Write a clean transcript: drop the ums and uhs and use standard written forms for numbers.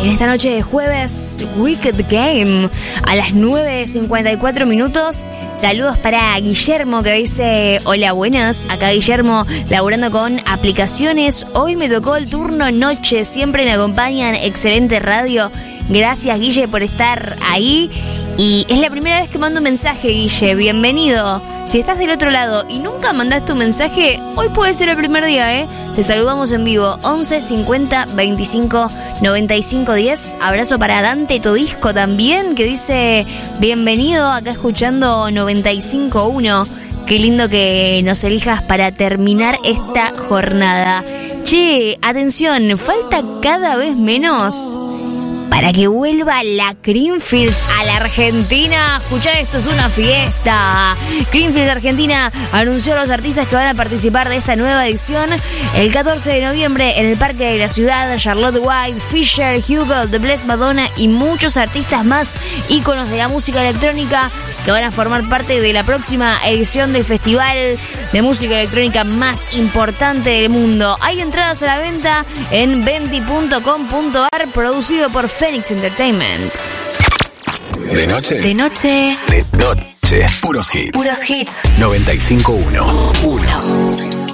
en esta noche de jueves, Wicked Game, a las 9:54 minutos. Saludos para Guillermo, que dice: hola, buenas. Acá Guillermo, laburando con aplicaciones. Hoy me tocó el turno noche, siempre me acompañan. Excelente radio. Gracias, Guille, por estar ahí. Y es la primera vez que mando un mensaje, Guille. Bienvenido. Si estás del otro lado y nunca mandaste un mensaje, hoy puede ser el primer día, ¿eh? Te saludamos en vivo. 11 50 25 95 10. Abrazo para Dante Todisco también, que dice: bienvenido, acá escuchando 95.1. Qué lindo que nos elijas para terminar esta jornada. Che, atención, falta cada vez menos para que vuelva la Creamfields a la Argentina. Escuchá, esto es una fiesta. Creamfields Argentina anunció a los artistas que van a participar de esta nueva edición el 14 de noviembre en el Parque de la Ciudad. Charlotte White, Fisher, Hugo, The Blessed Madonna y muchos artistas más, íconos de la música electrónica, que van a formar parte de la próxima edición del festival de música electrónica más importante del mundo. Hay entradas a la venta en venti.com.ar, producido por Phoenix Entertainment. De noche. De noche. De noche. Puros hits. Puros hits. 95.1.